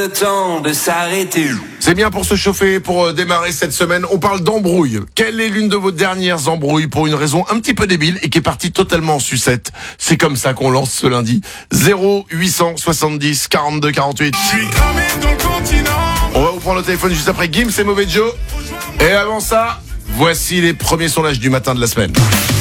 Le temps de s'arrêter. C'est bien pour se chauffer, pour démarrer cette semaine. On parle d'embrouille. Quelle est l'une de vos dernières embrouilles pour une raison un petit peu débile et qui est partie totalement en sucette? C'est comme ça qu'on lance ce lundi. 0870 42 48. On va vous prendre le téléphone juste après Gims et Mauvais Joe. Et avant ça, voici les premiers sondages du matin de la semaine.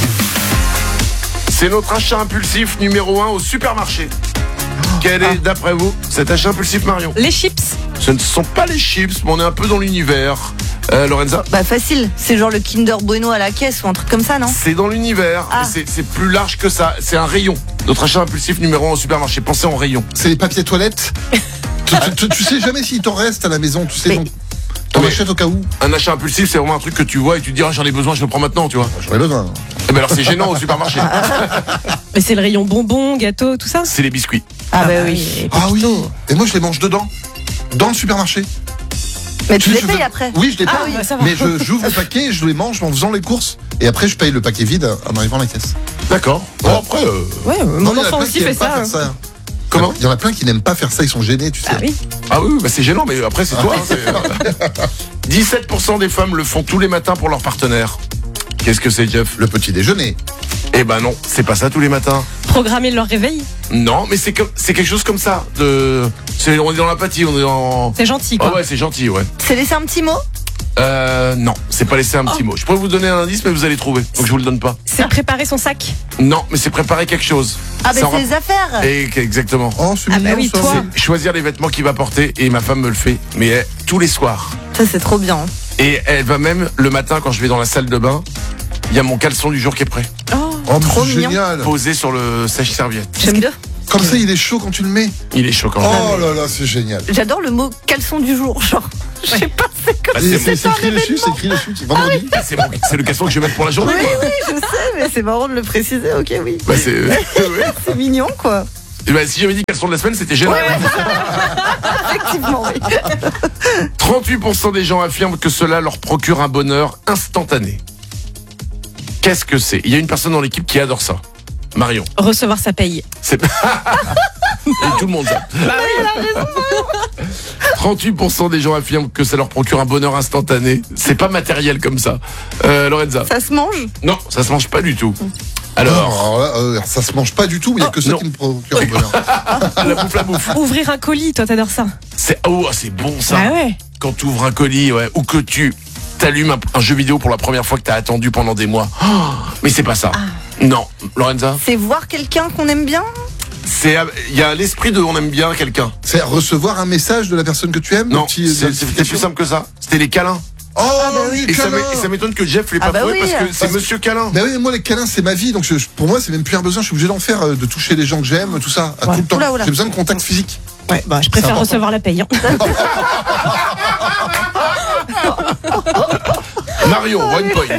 C'est notre achat impulsif numéro 1 au supermarché. Quel est, d'après vous, cet achat impulsif, Marion? Les chips. Ce ne sont pas les chips, mais on est un peu dans l'univers. Lorenza? Bah facile, c'est genre le Kinder Bueno à la caisse ou un truc comme ça, non? C'est dans l'univers, mais c'est plus large que ça. C'est un rayon. Notre achat impulsif numéro 1 au supermarché. Pensez en rayon. C'est les papiers toilettes. tu sais jamais s'il t'en reste à la maison, tu sais. Mais- Donc, t'en achètes au cas où. Un achat impulsif, c'est vraiment un truc que tu vois et tu te dis, ah, j'en ai besoin, je le prends maintenant, tu vois. J'en ai besoin. Eh ben alors c'est gênant au supermarché. Mais c'est le rayon bonbons, gâteaux, tout ça. C'est les biscuits. Ah bah oui. Ah oui. Et moi je les mange dedans. Dans le supermarché. Mais tu les je payes veux- après? Oui, je les paye. Ah oui, bah ça va. Mais j'ouvre le paquet et je les mange en faisant les courses. Et après je paye le paquet vide en arrivant à la caisse. D'accord. Bon, après, Ouais, Non, mon il y en a enfant plein aussi qui fait aiment pas ça. faire ça. comment? Il y en a plein qui n'aiment pas faire ça, ils sont gênés, tu sais. Ah oui. Ah oui, bah c'est gênant, mais après c'est toi. Hein, 17% des femmes le font tous les matins pour leur partenaire. Qu'est-ce que c'est, Jeff? Le petit déjeuner. Eh ben non, c'est pas ça tous les matins. Programmer leur réveil. Non, mais c'est quelque chose comme ça. On est dans l'apathie, on est dans. C'est gentil, quoi. Ah ouais, c'est gentil, ouais. C'est laisser un petit mot? Non, c'est pas laisser un petit mot. Je pourrais vous donner un indice, mais vous allez trouver. Donc je vous le donne pas. C'est préparer son sac. Non, mais c'est préparer quelque chose. Ah bah Ça en c'est les affaires. Exactement. Oh, c'est Ah mignon bah oui, ça. toi. C'est choisir les vêtements qu'il va porter et ma femme me le fait, mais tous les soirs. Ça c'est trop bien. Et elle va même le matin quand je vais dans la salle de bain, il y a mon caleçon du jour qui est prêt, Oh, Oh, mais Trop c'est mignon. génial. posé sur le sèche-serviette. J'aime bien. Comme ça, il est chaud quand tu le mets. Il est choquant. Oh là là, c'est génial. J'adore le mot caleçon du jour. Genre, je sais pas, c'est comme Bah, si c'est C'est c'était un écrit dessus, événement. c'est écrit dessus. C'est vendredi. C'est le caleçon que je vais mettre pour la journée. Oui, quoi. oui, je sais, mais c'est marrant de le préciser. Ok, oui. Bah, c'est ouais. C'est mignon, quoi. Et bah, si j'avais dit caleçon de la semaine, c'était gênant. Effectivement, oui. 38% des gens affirment que cela leur procure un bonheur instantané. Qu'est-ce que c'est? Il y a une personne dans l'équipe qui adore ça. Marion. recevoir sa paye. C'est... Et tout le monde ça. 38% des gens affirment que ça leur procure un bonheur instantané. C'est pas matériel comme ça. Lorenza. Ça se mange? Non, ça se mange pas du tout. Alors là, ça se mange pas du tout, mais il n'y a que ça non. qui me procure le bonheur. La bouffe. Ouvrir un colis, toi t'adores ça. C'est bon ça. Ah ouais. Quand tu ouvres un colis, ouais, ou que tu t'allumes un jeu vidéo pour la première fois que t'as attendu pendant des mois. Oh, mais c'est pas ça. Non, Lorenza. C'est voir quelqu'un qu'on aime bien? Il y a l'esprit de on aime bien quelqu'un. C'est recevoir un message de la personne que tu aimes. Non, un petit- c'était plus simple que ça. C'était les câlins. Oh oui. les Et câlins. ça m'étonne que Jeff l'ait Ah pas bah trouvé oui. parce que c'est Monsieur Câlin. Ben oui, moi les câlins c'est ma vie, donc pour moi c'est même plus un besoin, je suis obligé d'en faire, de toucher les gens que j'aime, tout ça, à tout le temps. Oula, oula. J'ai besoin de contact physique. Ouais, bah je préfère important. recevoir la paye. Hein. Marion, one point.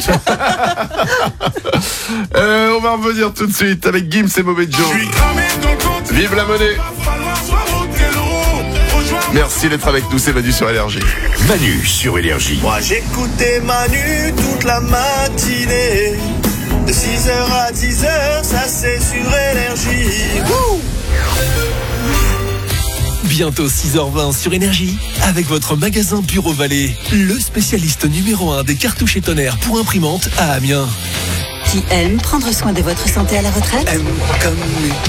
On va revenir tout de suite avec Gims et Mauvais Joe. Vive la monnaie. Merci d'être avec nous, c'est Manu sur Énergie. Manu sur Énergie. Moi j'écoutais Manu toute la matinée. De 6h à 10h, ça c'est sur Énergie. Bientôt 6h20 sur Énergie avec votre magasin Bureau Vallée, le spécialiste numéro 1 des cartouches et tonnerres pour imprimantes à Amiens. Qui aime prendre soin de votre santé à la retraite? Comme